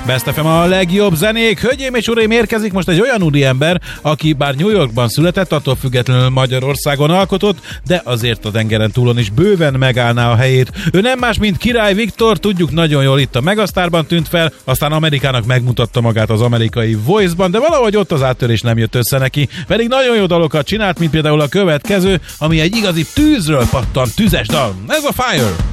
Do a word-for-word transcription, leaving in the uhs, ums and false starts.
Best ef em a legjobb zenék. Hölgyeim és uraim, érkezik most egy olyan úriember, aki bár New Yorkban született, attól függetlenül Magyarországon alkotott, de azért a tengeren túlon is bőven megállná a helyét. Ő nem más, mint Király Viktor, tudjuk nagyon jól, itt a Megasztárban tűnt fel, aztán Amerikának megmutatta magát az amerikai Voice-ban, de valahogy ott az áttörés nem jött össze neki, pedig nagyon jó dalokat csinált, mint például a következő, ami egy igazi tűzről pattan, tüzes dal. Ez a Fire!